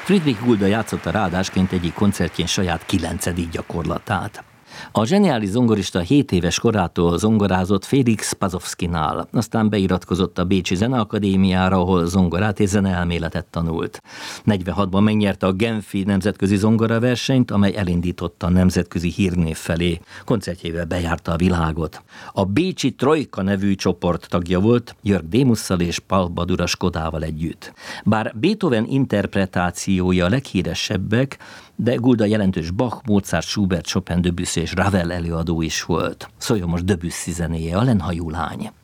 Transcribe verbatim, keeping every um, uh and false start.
Friedrich Gulda játszotta ráadásként egyik koncertjén saját kilencedik gyakorlatát. A zseniális zongorista hét éves korától zongorázott Felix Pazovszkinál, aztán beiratkozott a Bécsi Zeneakadémiára, ahol zongorát és zeneelméletet tanult. negyvenhatban megnyerte a Genfi nemzetközi zongoraversenyt, amely elindította a nemzetközi hírnév felé. Koncertjével bejárta a világot. A Bécsi Trojka nevű csoport tagja volt, Jörg Démusszal és Paul Badura Skodával együtt. Bár Beethoven interpretációja a leghíresebbek, de Gulda jelentős Bach, Mozart, Schubert, Chopin, Debussy és Ravel előadó is volt. Szóljon most Debussy zenéje, a Lenhajú lány.